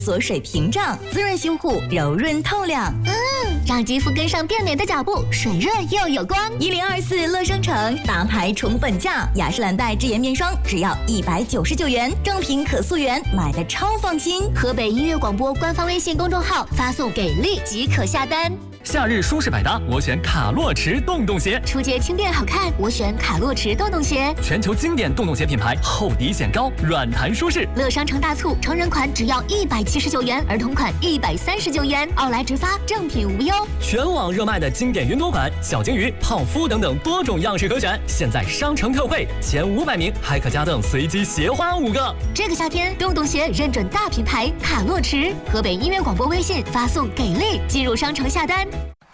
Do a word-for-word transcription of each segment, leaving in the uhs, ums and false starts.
锁水屏障，滋润修护，柔润透亮。 嗯，让肌肤跟上变美的脚步，水润又有光。 一零二四乐生城大牌宠粉价，雅诗兰黛智妍面霜只要一百九十九元，正品可溯源，买的超放心。 河北音乐广播官方微信公众号发送给力即可下单。 夏日舒适百搭，我选卡洛驰洞洞鞋。 出街轻便好看，我选卡洛驰洞洞鞋。 全球经典洞洞鞋品牌，厚底显高，软弹舒适。 乐商城大促，成人款只要一百七十九元，儿童款一百三十九元，奥莱直发，正品无忧。 全网热卖的经典云朵款、小金鱼、泡芙等等多种样式可选，现在商城特惠，前五百名还可加赠随机鞋花五个。 这个夏天，洞洞鞋认准大品牌卡洛驰。河北音乐广播微信发送给力，进入商城下单。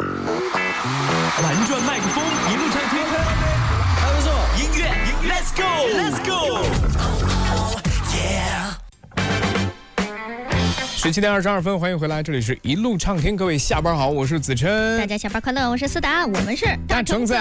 玩转麦克风，一路畅听，还不错。音乐 ，Let's go，Let's go，Yeah。 十七点二十二分，欢迎回来，这里是一路畅听，各位下班好，我是子琛， 大家下班快乐，我是思达，我们是大橙子。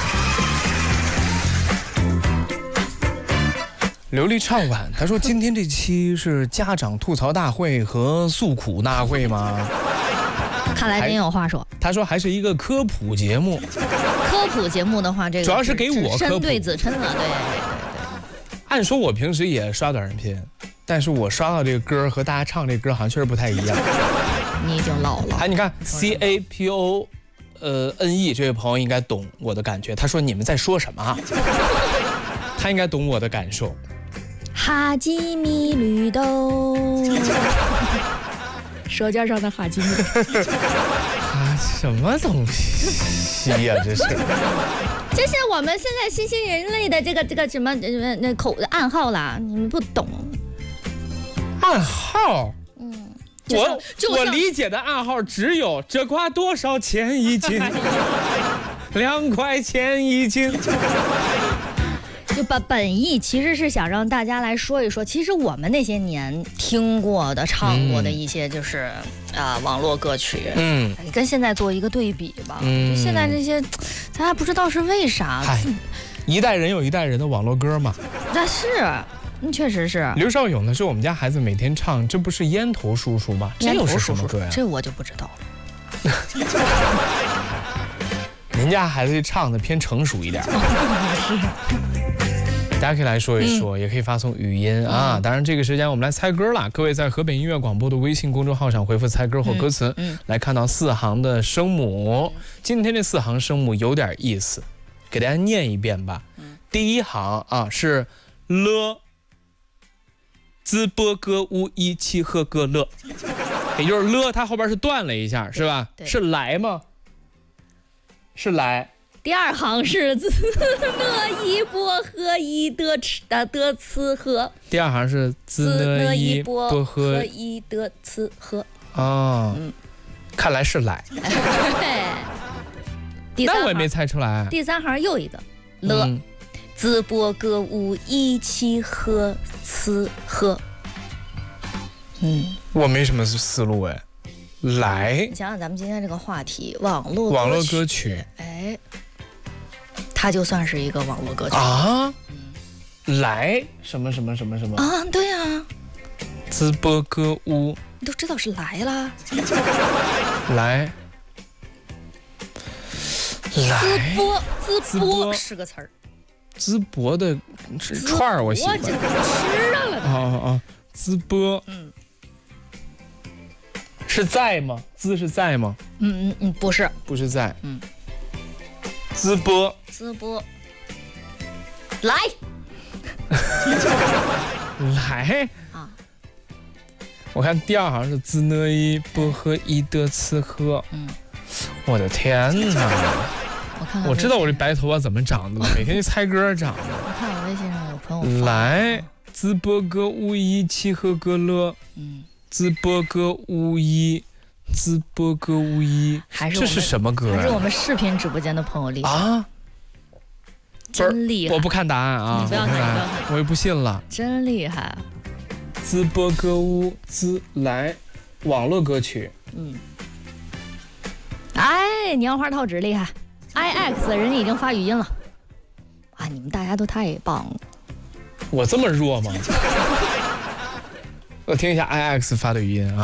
琉璃唱晚，他说今天这期是家长吐槽大会和诉苦大会吗？ 看来您有话说。 他说还是一个科普节目。 科普节目的话，这个主要是给我科普， 对子琛了，对对对对。 按说我平时也刷短视频，但是我刷到这个歌和大家唱这歌好像确实不太一样。 你已经老了。 哎，你看 C A P O， 呃 N E 这位朋友应该懂我的感觉。他说你们在说什么？他应该懂我的感受。 哈基米绿豆。舌尖上的哈基米。 啊，什么东西呀、啊？这是。 这是我们现在新兴人类的这个这个什么呃那口暗号啦，你们不懂。 暗号？ 嗯， 我我理解的暗号只有这瓜多少钱一斤？两块钱一斤。 就把本意其实是想让大家来说一说，其实我们那些年听过的、唱过的一些就是、嗯、啊网络歌曲，嗯，跟现在做一个对比吧。嗯，就现在这些，咱还不知道是为啥。 一代人有一代人的网络歌嘛。 那是，嗯，确实是。 刘少勇呢是我们家孩子每天唱，这不是烟头叔叔吗？这又是什么歌呀？ 这我就不知道了。 您家孩子唱的偏成熟一点。是。大家可以来说一说、嗯、也可以发送语音啊、嗯、当然这个时间我们来猜歌了，各位在河北音乐广播的微信公众号上回复猜歌或歌词、嗯嗯、来看到四行的声母、嗯、今天这四行声母有点意思，给大家念一遍吧、嗯、第一行啊是了滋波歌乌一七喝个乐，也就是了它后边是断了一下是吧？是来吗？是来。 第二行是滋呢一波喝一的吃的的吃喝。第二行是滋呢一波喝一的吃喝。 哦，嗯，看来是来。 第三行那我也没猜出来。 第三行又一个了，嗯、滋波歌舞一起喝吃喝。 嗯，我没什么思路哎。来， 你想想咱们今天这个话题，网络网络歌曲， 哎。它就算是一个网络歌曲啊，嗯、来什么什么什么什么啊？对呀、啊， 滋波歌舞， 你都知道是来啦， 来，来， 滋波滋波是个词儿， 淄博的是串儿，我喜欢。 我这个吃上了。 哦哦哦，淄博，嗯，是在吗？淄是在吗？ 嗯嗯嗯，不是， 不是在， 嗯。 淄博， 淄博，来， 来啊！我看第二行是滋呢一波喝一的吃喝，嗯，我的天哪！ 我看看， 我知道我这白头发怎么长的了，每天就猜歌长的。 我看我微信上有朋友发来，淄博歌舞一起喝个乐，嗯，淄博歌舞一。淄博歌舞一， 还是这是什么歌、啊？ 还是我们视频直播间的朋友厉害啊！ 真厉害！ 我不看答案啊！ 你不要看，你不要看， 我也不信了。 真厉害！ 淄博歌舞淄来，网络歌曲。嗯。 哎，娘花套纸厉害 ！I X 人家已经发语音了。啊，你们大家都太棒了！ 我这么弱吗？ 我听一下 I X 发的语音啊。